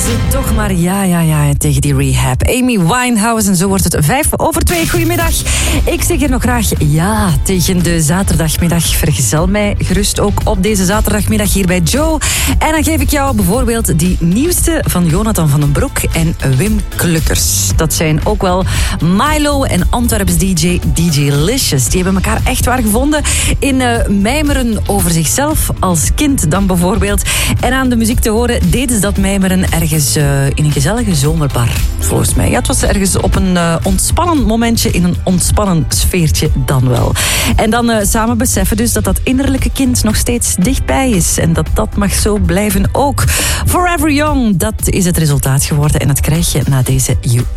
ze toch maar ja tegen die rehab. Amy Winehouse en zo wordt het 1:05. Goedemiddag. Ik zeg hier nog graag ja tegen de zaterdagmiddag. Vergezel mij gerust ook op deze zaterdagmiddag hier bij Joe. En dan geef ik jou bijvoorbeeld die nieuwste van Jonathan van den Broek en Wim Klukkers. Dat zijn ook wel Milo en Antwerps DJ Licious. Die hebben elkaar echt waar gevonden in mijmeren over zichzelf als kind dan bijvoorbeeld. En aan de muziek te horen deden ze dat mijmeren ergens in een gezellige zomerbar, volgens mij. Ja, het was ergens op een ontspannend momentje, in een ontspannen sfeertje dan wel. En dan samen beseffen dus dat dat innerlijke kind nog steeds dichtbij is. En dat mag zo blijven ook. Forever Young, dat is het resultaat geworden. En dat krijg je na deze